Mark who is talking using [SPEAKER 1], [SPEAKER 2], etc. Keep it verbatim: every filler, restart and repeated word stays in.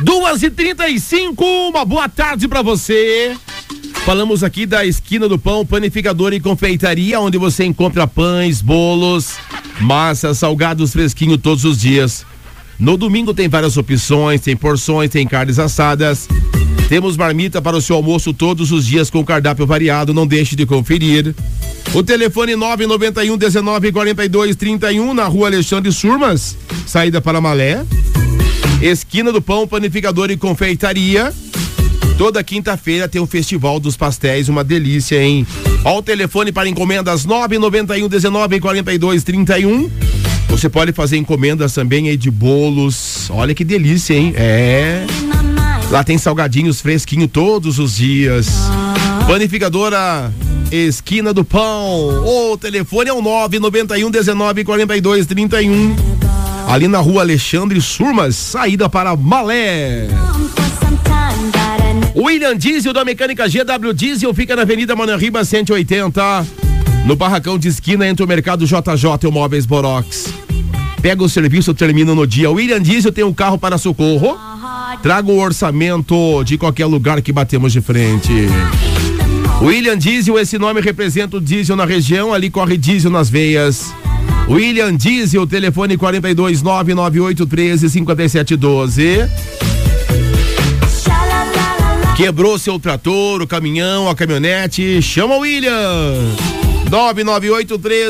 [SPEAKER 1] duas e trinta e cinco, uma boa tarde pra você. Falamos aqui da Esquina do Pão, panificadora e confeitaria, onde você encontra pães, bolos, massas, salgados fresquinho todos os dias. No domingo tem várias opções, tem porções, tem carnes assadas. Temos marmita para o seu almoço todos os dias com cardápio variado, não deixe de conferir. O telefone nove nove um, dezenove, quarenta e dois, trinta e um, na rua Alexandre Surmas, saída para Malé. Esquina do Pão, panificadora e confeitaria. Toda quinta-feira tem o Festival dos Pastéis, uma delícia, hein? Ó, o telefone para encomendas nove nove um, dezenove, quarenta e dois, trinta e um. Você pode fazer encomendas também aí de bolos. Olha que delícia, hein? É. Lá tem salgadinhos fresquinho todos os dias. Panificadora Esquina do Pão. O telefone é o nove nove um, dezenove, quarenta e dois, trinta e um. Ali na rua Alexandre Surmas, saída para Malé. William Diesel da Mecânica G W Diesel fica na Avenida Manuel Ribas cento e oitenta, no barracão de esquina entre o Mercado J J e o Móveis Borox. Pega o serviço, termina no dia. O William Diesel tem um carro para socorro. Traga o orçamento de qualquer lugar que batemos de frente. William Diesel, esse nome representa o diesel na região, ali corre diesel nas veias. William Diesel, telefone quarenta e dois, nove nove oito, treze, cinquenta e sete, doze. Quebrou seu trator, o caminhão, a caminhonete, chama o William. nove nove oito, treze